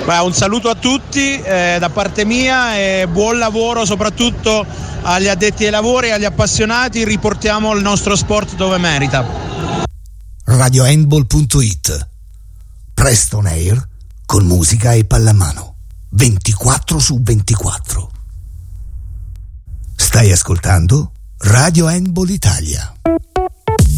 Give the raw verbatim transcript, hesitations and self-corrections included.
Beh, un saluto a tutti eh, da parte mia e buon lavoro soprattutto agli addetti ai lavori e agli appassionati. Riportiamo il nostro sport dove merita. radio handball punto it, presto on air con musica e pallamano ventiquattro su ventiquattro. Stai ascoltando Radio Handball Italia.